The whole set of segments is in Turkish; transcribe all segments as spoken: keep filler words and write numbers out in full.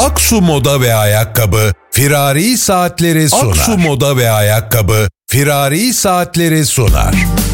Aksu Moda ve Ayakkabı Firari Saatleri sunar. Aksu Moda ve Ayakkabı Firari Saatleri sunar.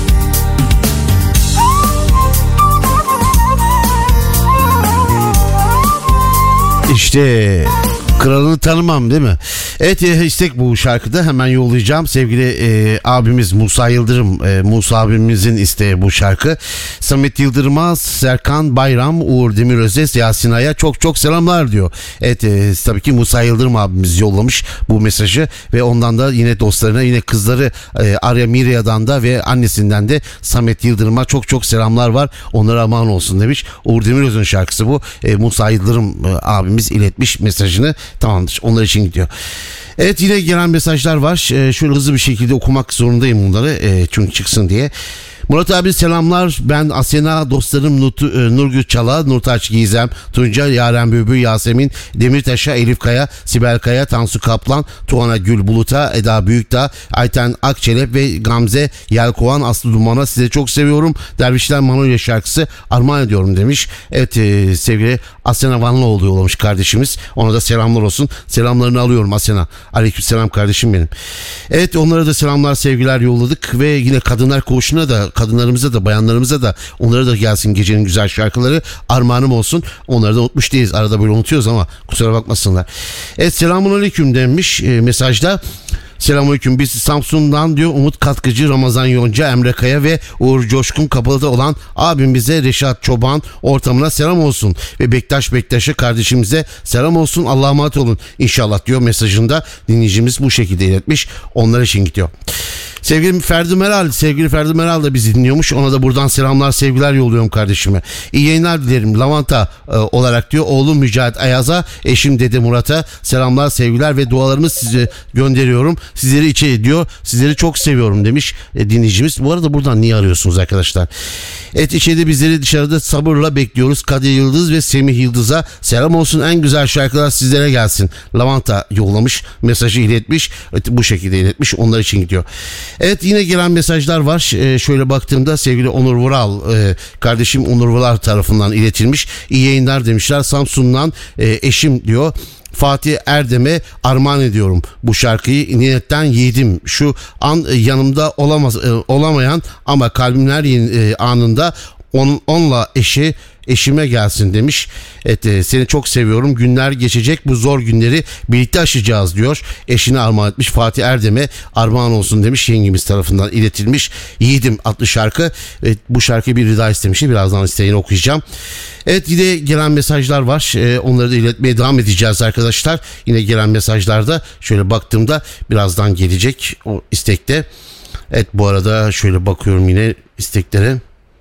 İşte kralını tanımam değil mi? Evet, istek bu şarkıda hemen yollayacağım. Sevgili e, abimiz Musa Yıldırım, e, Musa abimizin isteği bu şarkı. Samet Yıldırım'a, Serkan Bayram, Uğur Demirözes, Yasin Ay'a çok çok selamlar diyor. Evet, e, tabii ki Musa Yıldırım abimiz yollamış bu mesajı ve ondan da yine dostlarına, yine kızları e, Arya Mirya'dan da ve annesinden de Samet Yıldırım'a çok çok selamlar var. Onlara aman olsun demiş. Uğur Demiröz'ün şarkısı bu. E, Musa Yıldırım e, abimiz iletmiş mesajını. Tamamdır. Onlar için gidiyor. Evet, yine gelen mesajlar var. Ee, şöyle hızlı bir şekilde okumak zorundayım bunları. Ee, çünkü çıksın diye. Murat abi selamlar. Ben Asena, dostlarım Nutu, e, Nurgül Çala, Nurtaç Gizem, Tunca, Yaren Bülbül, Yasemin, Demirtaş'a, Elif Kaya, Sibel Kaya, Tansu Kaplan, Tuana Gül Bulut'a, Eda Büyükdağ, Ayten Akçelep ve Gamze Yelkovan, Aslı Duman'a sizi çok seviyorum. Dervişler Manolya şarkısı armağan ediyorum demiş. Evet, e, sevgili Asena Vanlıoğlu yollamış kardeşimiz. Ona da selamlar olsun. Selamlarını alıyorum Asena. Aleykümselam kardeşim benim. Evet, onlara da selamlar, sevgiler yolladık ve yine Kadınlar Koğuşu'na da, kadınlarımıza da, bayanlarımıza da, onlara da gelsin gecenin güzel şarkıları, armağanım olsun. Onları da unutmuş değiliz. Arada böyle unutuyoruz ama kusura bakmasınlar. Evet, selamunaleyküm demiş e, mesajda. Selamünaleyküm. Biz Samsun'dan diyor Umut Katkıcı, Ramazan Yonca, Emre Kaya ve Uğur Coşkun Kapalı'da olan abimize Reşat Çoban ortamına selam olsun. Ve Bektaş Bektaş'a kardeşimize selam olsun. Allah'a emanet olun İnşallah diyor mesajında. Dinleyicimiz bu şekilde iletmiş. Onlar için gidiyor. Sevgili Ferdi Meral, sevgili Ferdi Meral da bizi dinliyormuş. Ona da buradan selamlar, sevgiler yolluyorum kardeşime. İyi yayınlar dilerim. Lavanta e, olarak diyor oğlum Mücahit Ayaz'a, eşim Dede Murat'a selamlar, sevgiler ve dualarımı size gönderiyorum. Sizleri içe ediyor. Sizleri çok seviyorum demiş e, dinleyicimiz. Bu arada buradan niye arıyorsunuz arkadaşlar? Evet, içeride bizleri dışarıda sabırla bekliyoruz. Kadir Yıldız ve Semih Yıldız'a selam olsun. En güzel şarkılar sizlere gelsin. Lavanta yollamış. Mesajı iletmiş. Evet, bu şekilde iletmiş. Onlar için gidiyor. Evet, yine gelen mesajlar var. Ee, şöyle baktığımda sevgili Onur Vural, e, kardeşim Onur Vural tarafından iletilmiş. İyi yayınlar demişler. Samsun'dan e, eşim diyor. Fatih Erdem'e armağan ediyorum bu şarkıyı. Niyetten yedim. Şu an yanımda olamaz, e, olamayan ama kalbimin her e, anında on, onunla eşi eşime gelsin demiş. Evet, e, seni çok seviyorum. Günler geçecek. Bu zor günleri birlikte aşacağız diyor. Eşine armağan etmiş. Fatih Erdem'e armağan olsun demiş. Yengemiz tarafından iletilmiş. Yiğidim adlı şarkı. Evet, bu şarkıyı bir rida istemişti. Birazdan isteğini okuyacağım. Evet, yine gelen mesajlar var. Ee, onları da iletmeye devam edeceğiz arkadaşlar. Yine gelen mesajlarda şöyle baktığımda birazdan gelecek o istekte. Evet, bu arada şöyle bakıyorum yine isteklere.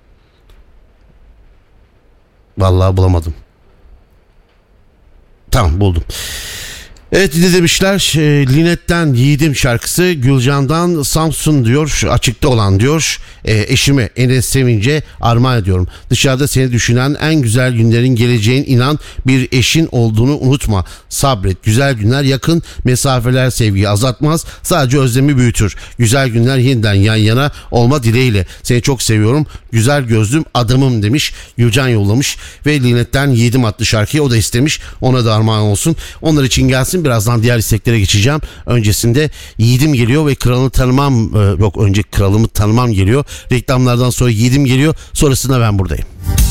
Vallahi bulamadım. Tamam, buldum. Evet, ne demişler? E, Linet'ten Yiğidim şarkısı, Gülcan'dan Samsun diyor, açıkta olan diyor. E, eşime Enes Sevinç'e armağan ediyorum. Dışarıda seni düşünen, en güzel günlerin geleceğin inan, bir eşin olduğunu unutma. Sabret, güzel günler yakın, mesafeler sevgiyi azaltmaz, sadece özlemi büyütür. Güzel günler yeniden yan yana olma dileğiyle. Seni çok seviyorum, güzel gözlüm adamım demiş. Gülcan yollamış ve Linet'ten Yiğidim adlı şarkıyı o da istemiş. Ona da armağan olsun. Onlar için gelsin. Birazdan diğer isteklere geçeceğim. Öncesinde Yiğidim geliyor ve kralını tanımam, yok önce kralımı tanımam geliyor. Reklamlardan sonra Yiğidim geliyor. Sonrasında ben buradayım.